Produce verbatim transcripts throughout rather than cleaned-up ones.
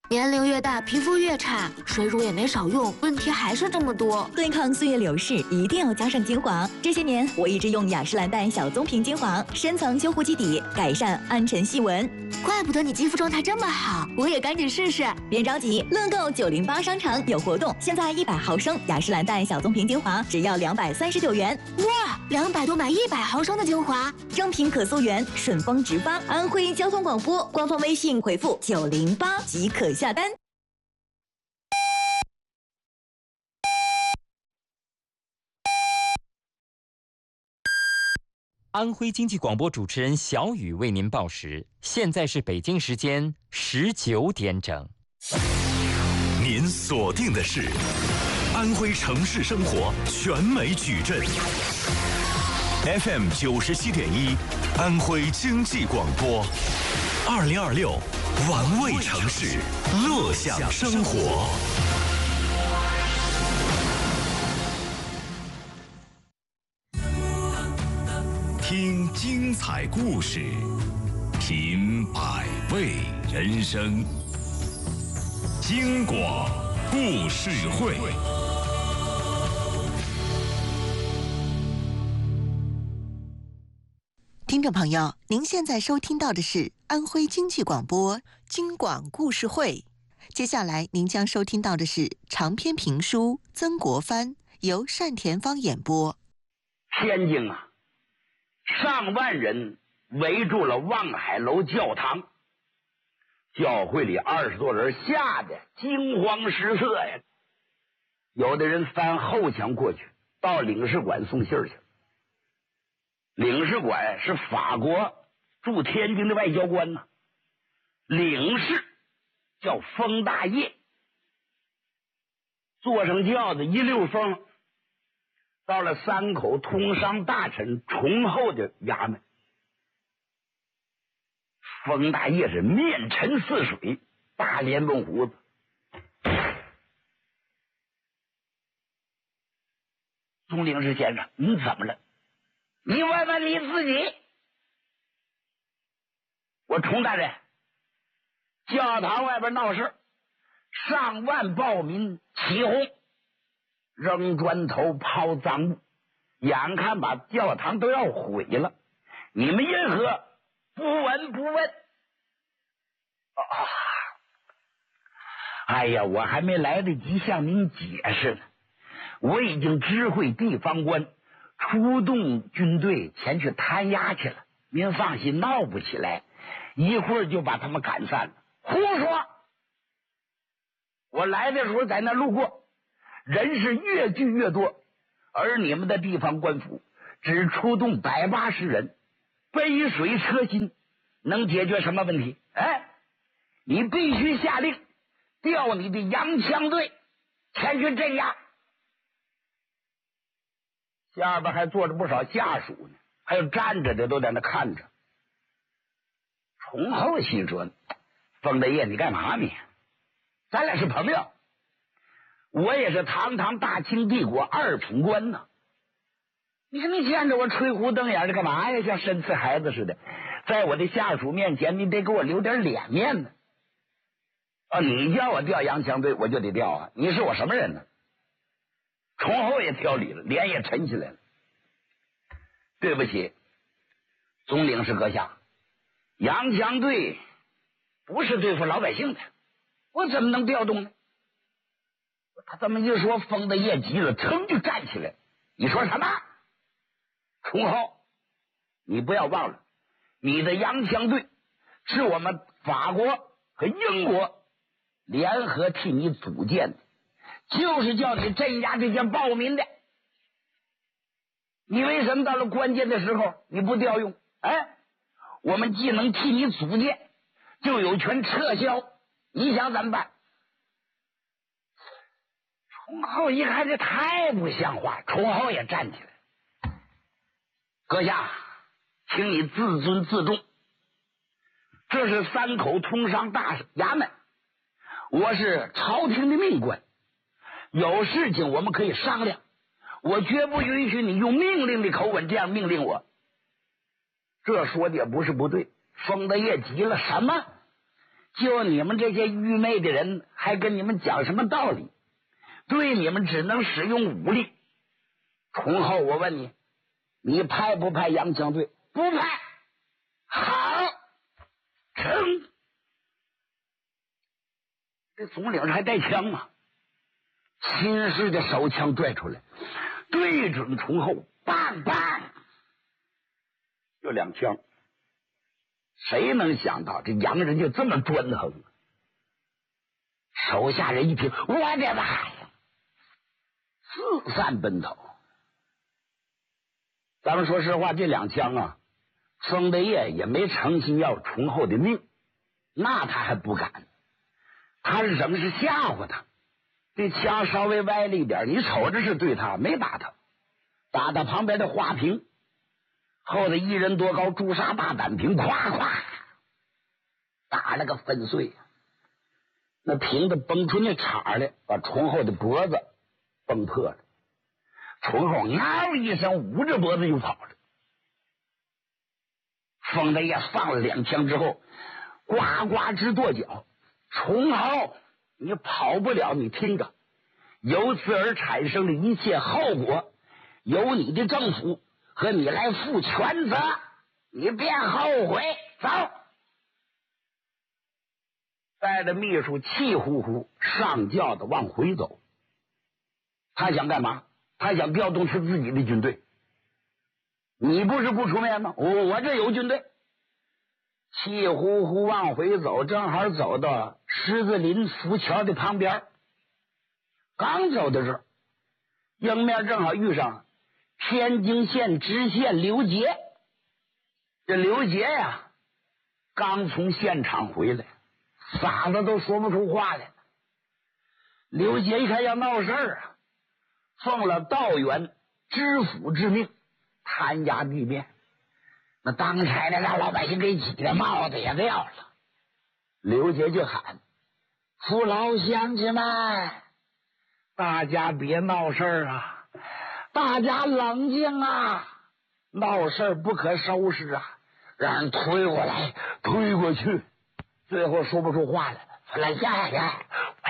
年龄越大，皮肤越差，水乳也没少用，问题还是这么多。 对抗岁月流逝，一定要加上精华。这些年，我一直用雅诗兰黛小棕瓶精华，深层修护基底，改善暗沉细纹。 怪不得你肌肤状态这么好，我也赶紧试试。 别着急，乐购九零八商场有活动，现在一百毫升雅诗兰黛小棕瓶精华只要两百三十九元。 哇，两百多买一百毫升的精华， 正品可溯源，顺丰直发。安徽交通广播官方微信回复九零八即可下单。 安徽经济广播主持人小雨为您报时，现在是北京时间十九点整。 您锁定的是安徽城市生活全美矩阵 F M 九十七点一，安徽经济广播，二零二六玩味城市，乐享生活。听精彩故事，品百味人生。京广故事会。 听众朋友，您现在收听到的是安徽经济广播京广故事会。接下来您将收听到的是长篇评书《曾国藩》，由单田芳演播。 天津啊，上万人围住了望海楼教堂，教会里二十多人吓得惊慌失色呀。有的人翻后墙过去，到领事馆送信去。领事馆是法国驻天津的外交官呢、啊，领事叫封大业，坐上轿子一溜风，到了三口通商大臣崇厚的衙门。封大业是面沉似水，大连梦胡子。总领事先生，你怎么了？你问问你自己。我崇大人，教堂外边闹事，上万暴民起哄，扔砖头抛赃物，眼看把教堂都要毁了，你们因何不闻不问？啊！哎呀，我还没来得及向您解释呢，我已经知会地方官，出动军队前去弹压去了。您放心，闹不起来，一会儿就把他们赶散了。胡说！我来的时候在那路过，人是越聚越多，而你们的地方官府只出动百八十人，杯水车薪，能解决什么问题？哎，你必须下令调你的洋枪队前去镇压。下边还坐着不少下属呢，还有站着的都在那看着。崇厚心说：“封大爷，你干嘛你？咱俩是朋友，我也是堂堂大清帝国二品官呢。你说你见着我吹胡瞪眼的干嘛呀？像深刺孩子似的，在我的下属面前，你得给我留点脸面呢。啊，你叫我调洋枪队，我就得调啊！你是我什么人呢？”崇厚也挑理了，脸也沉起来了。对不起，总领事阁下，洋枪队不是对付老百姓的，我怎么能调动呢？他这么一说，封大业急了，噌就站起来。你说什么？崇厚，你不要忘了，你的洋枪队是我们法国和英国联合替你组建的，就是叫你镇压这些暴民的。你为什么到了关键的时候你不调用？哎，我们既能替你组建，就有权撤销，你想怎么办？崇厚一看这太不像话，崇厚也站起来。阁下，请你自尊自重，这是三口通商大衙门，我是朝廷的命官，有事情我们可以商量，我绝不允许你用命令的口吻这样命令我。这说的也不是不对，封大业急了，什么就你们这些愚昧的人，还跟你们讲什么道理？对你们只能使用武力。崇厚，我问你，你派不派洋枪队？不派。好，成。这总领还带枪啊！亲师的手枪拽出来，对准崇厚，棒棒，就两枪。谁能想到这洋人就这么专横？手下人一听，我的妈呀，四散奔逃。咱们说实话，这两枪啊，封德业也没诚心要崇厚的命，那他还不敢，他是什么？是吓唬他。这枪稍微歪了一点，你瞅着是对他，没打他，打他旁边的花瓶，后头一人多高朱砂大胆瓶，咵咵打了个粉碎。那瓶子崩出那茬来，把崇厚的脖子崩破了。崇厚嗷一声，捂着脖子就跑了。封德业放了两枪之后，呱呱直跺脚。崇厚，你跑不了，你听着，由此而产生的一切后果，由你的政府和你来负全责，你别后悔。走！带着秘书气呼呼上轿的往回走。他想干嘛？他想调动他自己的军队。你不是不出面吗？我我这有军队。气呼呼往回走，正好走到狮子林浮桥的旁边。刚走到这儿，迎面正好遇上天津县知县刘杰。这刘杰呀，刚从现场回来，嗓子都说不出话来了。刘杰一看要闹事儿啊，奉了道员知府之命，弹压地面。那当差的让老百姓给挤的，帽子也掉了。刘杰就喊：“父老乡亲们，大家别闹事儿啊，大家冷静啊，闹事儿不可收拾啊！”让人推过来，推过去，最后说不出话来了。来下下，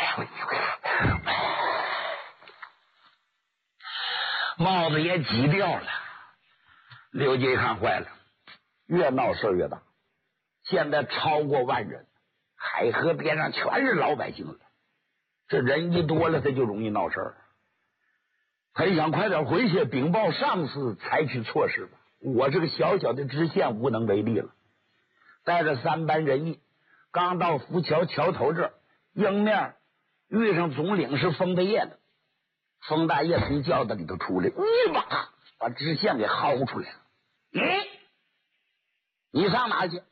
帽子也挤掉了。刘杰一看坏了，越闹事越大，现在超过万人，海河边上全是老百姓了。这人一多了，他就容易闹事儿。他一想快点回去禀报上司，采取措施吧。我这个小小的知县无能为力了。带着三班人马，刚到浮桥桥头这儿，迎面遇上总领是封大业的。封大业从轿子里头出来，一把把知县给薅出来了。你你上哪去？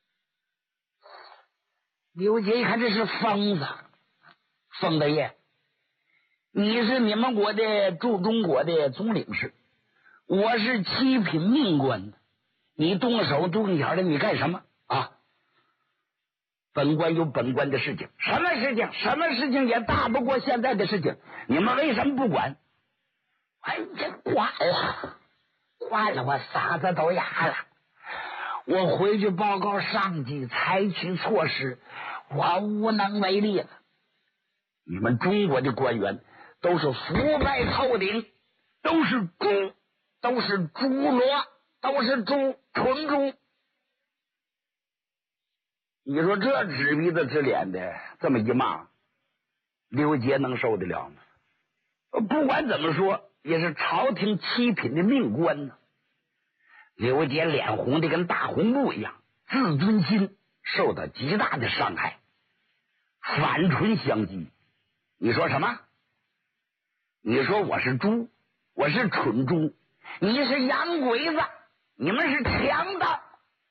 刘杰一看这是疯子，封大业，你是你们国的驻中国的总领事，我是七品命官，你动手动脚的，你干什么啊？本官有本官的事情，什么事情？什么事情也大不过现在的事情，你们为什么不管？哎，这挂了，挂了，我嗓子都哑了。我回去报告上级，采取措施，我无能为力了。你们中国的官员都是腐败透顶，都是猪，都是猪猡，都是猪，纯猪。你说这指鼻子指脸的这么一骂，刘杰能受得了吗？不管怎么说，也是朝廷七品的命官呢。刘杰脸红的跟大红布一样，自尊心受到极大的伤害，反唇相讥。你说什么？你说我是猪，我是蠢猪，你是洋鬼子，你们是强盗。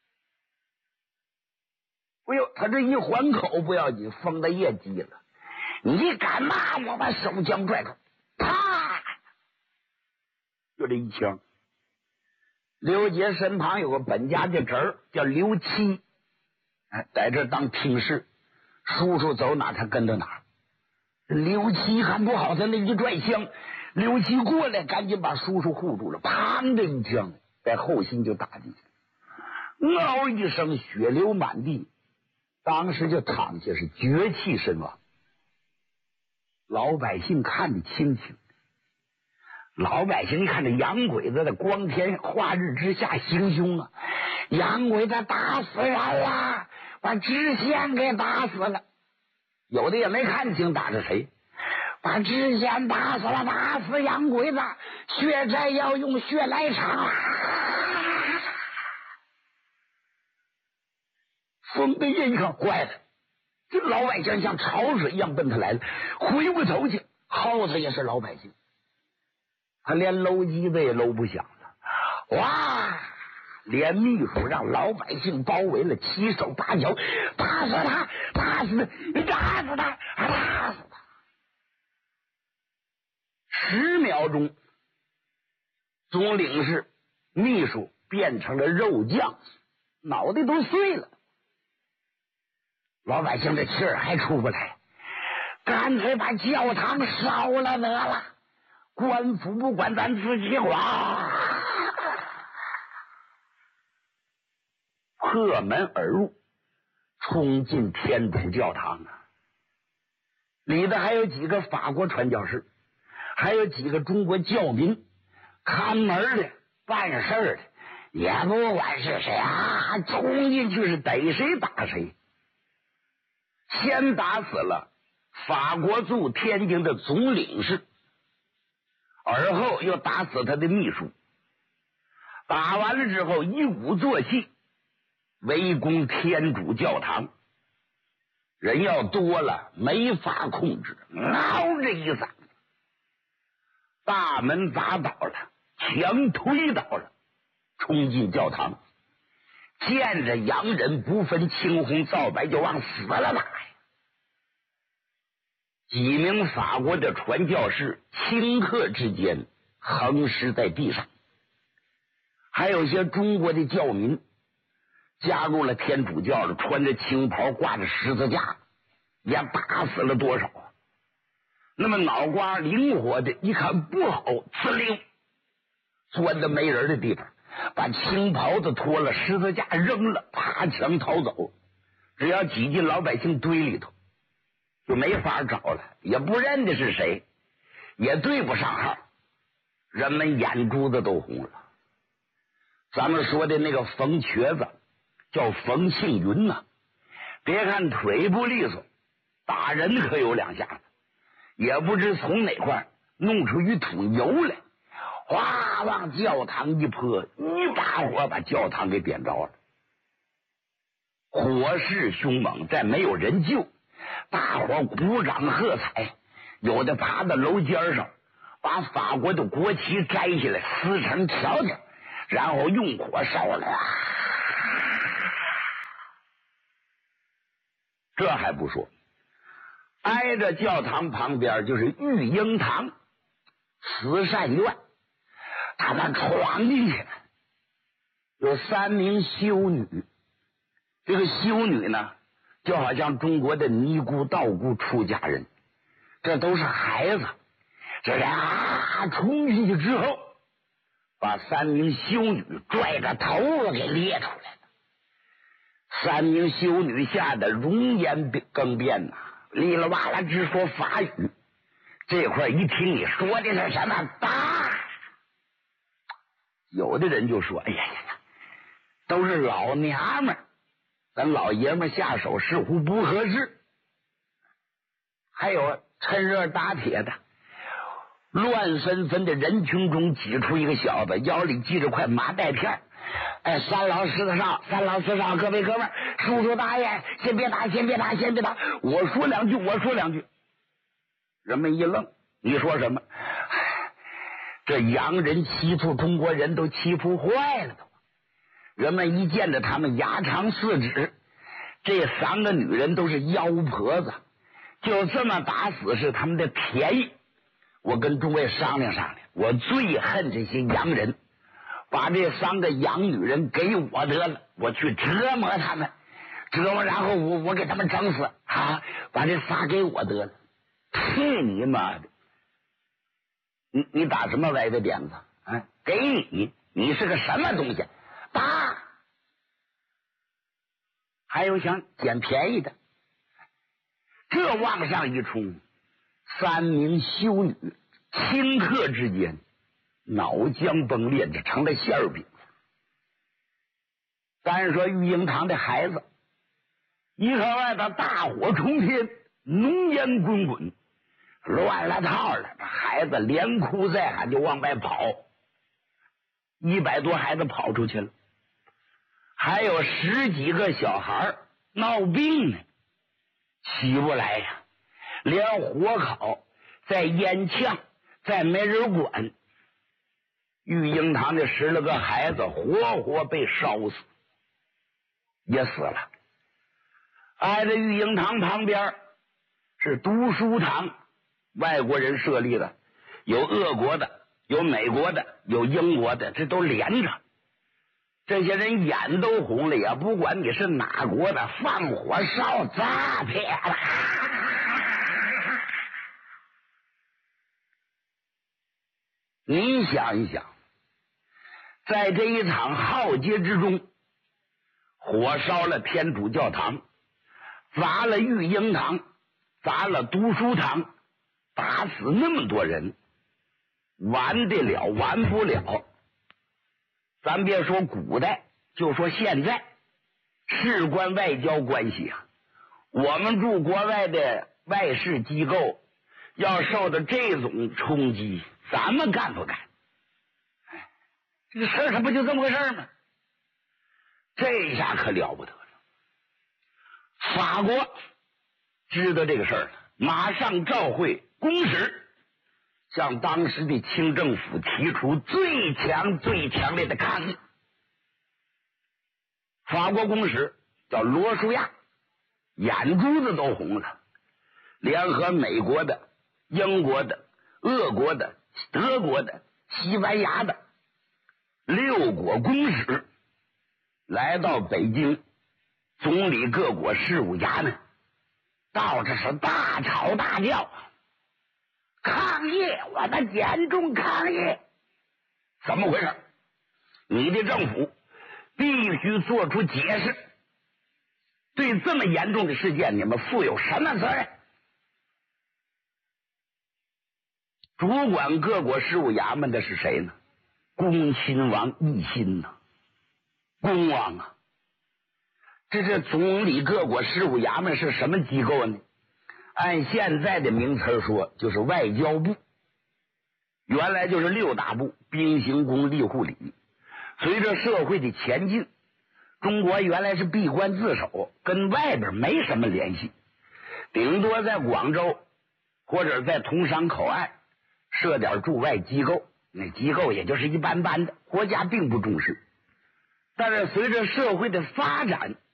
哎呦，他这一还口不要紧，封大业急了，你敢骂我，把手枪拽出，啪，就这一枪。刘杰身旁有个本家的侄儿叫刘七，哎，在这当听事，叔叔走哪他跟着哪。刘七看不好，他那一拽枪，刘七过来赶紧把叔叔护住了，砰的一枪在后心就打进去，嗷一声，血流满地。 当时就躺下是绝气身亡。老百姓看得清清，老百姓一看这洋鬼子的光天化日之下行凶啊，洋鬼子打死人了，把知县给打死了。有的也没看清打是谁，把知县打死了，打死洋鬼子，血债要用血来偿。冯德业一看坏了，这老百姓像潮水一样奔他来了，回过头去，后头也是老百姓，他连搂机子也搂不响了。哇！连秘书让老百姓包围了，七手八脚，打死他，打死他，打死他，打死他！十秒钟，总领事、秘书变成了肉酱，脑袋都碎了。老百姓这气儿还出不来，干脆把教堂烧了得了，官府不管咱自己管。破门而入，冲进天主教堂啊！里头还有几个法国传教士，还有几个中国教民，看门的、办事的，也不管是谁啊，冲进去是逮谁打谁。先打死了法国驻天津的总领事，而后又打死他的秘书。打完了之后，一鼓作气围攻天主教堂，人要多了没法控制，嗷这一嗓子，大门砸倒了，墙推倒了，冲进教堂，见着洋人不分青红皂白就往死了打呀！几名法国的传教士顷刻之间横尸在地上，还有些中国的教民加入了天主教了，穿着青袍挂着十字架，也打死了多少啊！那么脑瓜灵活的一看不好，呲溜钻到没人的地方，把青袍子脱了，十字架扔了，爬墙逃走。只要挤进老百姓堆里头，就没法找了，也不认得是谁，也对不上号，人们眼珠子都红了。咱们说的那个冯瘸子叫冯庆云呐、啊，别看腿不利索，打人可有两下子，也不知从哪块弄出一桶油来，哗往教堂一泼，一把火把教堂给点着了。火势凶猛，但没有人救，大伙鼓掌喝彩，有的爬到楼尖上，把法国的国旗摘下来撕成条条，然后用火烧了。这还不说，挨着教堂旁边就是育婴堂、慈善院，他们闯进去了，有三名修女。这个修女呢，就好像中国的尼姑、道姑、出家人，这都是孩子。这人啊冲进去之后，把三名修女拽着头发给咧出来了。三名修女吓得容颜更变呐、啊，哩啦哇啦直说法语。这块一听你说的是什么打，有的人就说：“哎呀呀呀，都是老娘们，咱老爷们下手似乎不合适。”还有趁热打铁的，乱纷纷的人群中挤出一个小子，腰里系着块麻袋片。哎，三老四少，三老四少，各位哥们儿，叔叔大爷，先别打，先别打，先别打，我说两句，我说两句。人们一愣，你说什么？这洋人欺负中国人都欺负坏了都。人们一见着他们牙长四指，这三个女人都是妖婆子，就这么打死是他们的便宜。我跟诸位商量商量，我最恨这些洋人，把这三个洋女人给我得了，我去折磨他们，折磨然后我我给他们整死啊！把这仨给我得了，去你妈的！你你打什么歪的点子啊？给你，你是个什么东西？打！ 还有想捡便宜的。这往上一冲，三名修女顷刻之间脑浆崩裂，这成了馅儿饼。咱说玉英堂的孩子，一看外头大火冲天，浓烟滚滚，乱了套了，这孩子连哭带喊就往外跑，一百多孩子跑出去了，还有十几个小孩闹病呢，起不来呀，连火烤在烟呛，再没人管。玉英堂的十来个孩子活活被烧死，也死了。挨着玉英堂旁边是读书堂，外国人设立的，有俄国的，有美国的，有英国的，这都连着。这些人眼都红了，也不管你是哪国的，放火烧炸撇了。您想一想，在这一场浩劫之中，火烧了天主教堂，砸了育婴堂，砸了读书堂，打死那么多人，完得了完不了。咱别说古代，就说现在，事关外交关系啊，我们驻国外的外事机构要受到这种冲击，咱们干不干？哎，这个事儿它不就这么回事吗？这下可了不得了。法国知道这个事儿了，马上召会公使，向当时的清政府提出最强最强烈的抗议。法国公使叫罗舒亚，眼珠子都红了，联合美国的、英国的、俄国的、德国的、西班牙的六国公使来到北京总理各国事务衙门，到这是大吵大叫，抗议，我们严重抗议！怎么回事？你的政府必须做出解释，对这么严重的事件，你们负有什么责任？主管各国事务衙门的是谁呢？恭亲王奕欣呐，恭王啊！这是总理各国事务衙门是什么机构呢？按现在的名词说，就是外交部。原来就是六大部：兵、刑、工、吏、户、礼。随着社会的前进，中国原来是闭关自守，跟外边没什么联系，顶多在广州或者在通商口岸设点驻外机构，那机构也就是一般般的，国家并不重视。但是随着社会的发展，